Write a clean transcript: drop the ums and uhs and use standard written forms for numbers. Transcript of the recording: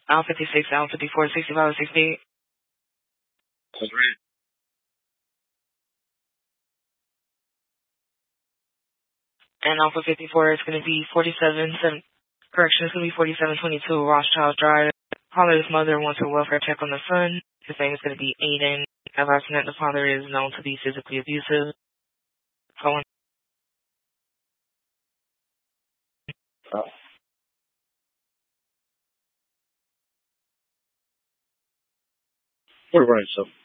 Aisle 56, Aisle 54, 65, 68. That's right. And Alpha 54 is going to be 47, correction, it's going to be 4722 Rothschild Drive. Father's mother wants a welfare check on the son. His name is going to be Aiden. Advising that the father is known to be physically abusive. Phone. What right, so?